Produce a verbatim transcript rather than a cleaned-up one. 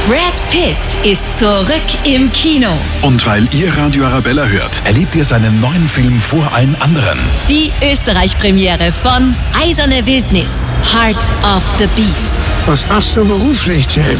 Brad Pitt ist zurück im Kino. Und weil ihr Radio Arabella hört, erlebt ihr seinen neuen Film vor allen anderen. Die Österreich-Premiere von Eiserne Wildnis, Heart of the Beast. Was machst du beruflich, James?